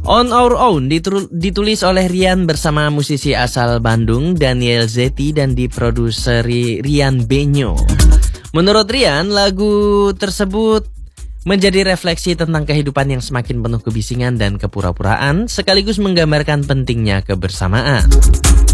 On Our Own ditulis oleh Rian bersama musisi asal Bandung Daniel Zeti dan diproduseri Rian Benyo. Menurut Rian, lagu tersebut menjadi refleksi tentang kehidupan yang semakin penuh kebisingan dan kepura-puraan sekaligus menggambarkan pentingnya kebersamaan.